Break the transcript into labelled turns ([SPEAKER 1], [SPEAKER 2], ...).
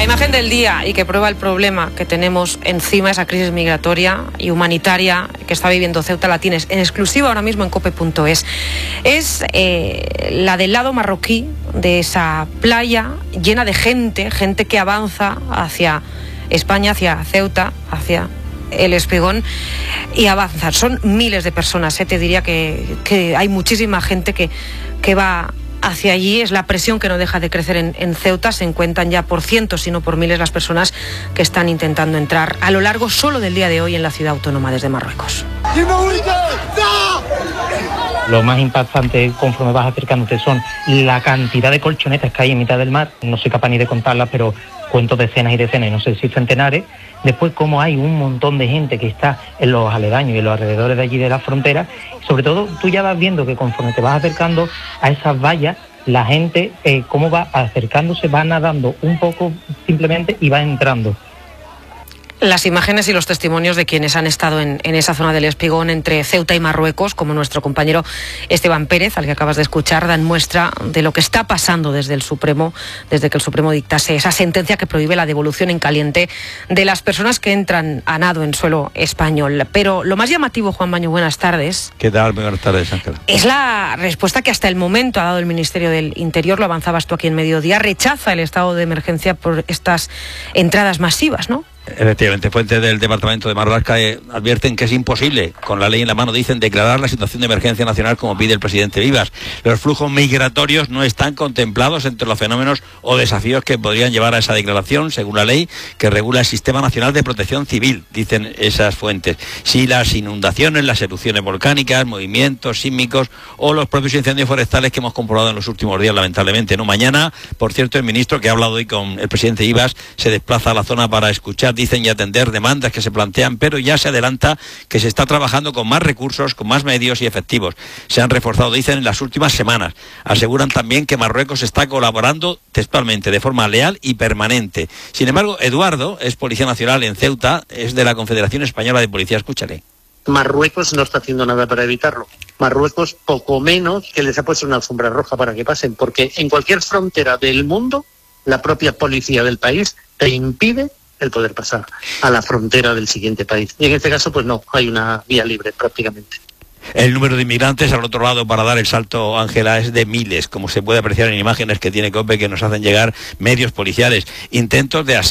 [SPEAKER 1] La imagen del día y que prueba el problema que tenemos encima, esa crisis migratoria y humanitaria que está viviendo Ceuta, la tienes en exclusiva ahora mismo en cope.es. Es la del lado marroquí de esa playa llena de gente que avanza hacia España, hacia Ceuta, hacia El Espigón y avanza. Son miles de personas, te diría que hay muchísima gente que va hacia allí. Es la presión que no deja de crecer en Ceuta. Se cuentan ya por cientos, si no por miles, las personas que están intentando entrar a lo largo solo del día de hoy en la ciudad autónoma desde Marruecos.
[SPEAKER 2] Lo más impactante conforme vas acercándote son la cantidad de colchonetas que hay en mitad del mar. No soy capaz ni de contarlas, pero cuento decenas y decenas, y no sé si centenares. Después, cómo hay un montón de gente que está en los aledaños y en los alrededores de allí de la frontera. Sobre todo, tú ya vas viendo que conforme te vas acercando a esas vallas, la gente, cómo va acercándose, va nadando un poco simplemente y va entrando.
[SPEAKER 1] Las imágenes y los testimonios de quienes han estado en esa zona del Espigón entre Ceuta y Marruecos, como nuestro compañero Esteban Pérez, al que acabas de escuchar, dan muestra de lo que está pasando desde el Supremo, desde que el Supremo dictase esa sentencia que prohíbe la devolución en caliente de las personas que entran a nado en suelo español. Pero lo más llamativo, Juan Baño, buenas tardes.
[SPEAKER 3] ¿Qué tal? Buenas tardes, Ángela.
[SPEAKER 1] Es la respuesta que hasta el momento ha dado el Ministerio del Interior, lo avanzabas tú aquí en Mediodía, rechaza el estado de emergencia por estas entradas masivas, ¿no?
[SPEAKER 3] Efectivamente, fuentes del Departamento de Marlaska advierten que es imposible, con la ley en la mano, dicen, declarar la situación de emergencia nacional como pide el presidente Vivas. Los flujos migratorios no están contemplados entre los fenómenos o desafíos que podrían llevar a esa declaración, según la ley que regula el Sistema Nacional de Protección Civil, dicen esas fuentes. Si las inundaciones, las erupciones volcánicas, movimientos sísmicos o los propios incendios forestales que hemos comprobado en los últimos días, lamentablemente. No, mañana, por cierto, el ministro que ha hablado hoy con el presidente Vivas se desplaza a la zona para escuchar, dicen, y atender demandas que se plantean, pero ya se adelanta que se está trabajando con más recursos, con más medios y efectivos. Se han reforzado, dicen, en las últimas semanas. Aseguran también que Marruecos está colaborando textualmente, de forma leal y permanente. Sin embargo, Eduardo es policía nacional en Ceuta, es de la Confederación Española de Policía. Escúchale.
[SPEAKER 4] Marruecos no está haciendo nada para evitarlo. Marruecos, poco menos que les ha puesto una alfombra roja para que pasen, porque en cualquier frontera del mundo, la propia policía del país te impide el poder pasar a la frontera del siguiente país. Y en este caso, pues no, hay una vía libre prácticamente.
[SPEAKER 3] El número de inmigrantes al otro lado para dar el salto, Ángela, es de miles, como se puede apreciar en imágenes que tiene COPE que nos hacen llegar medios policiales. Intentos de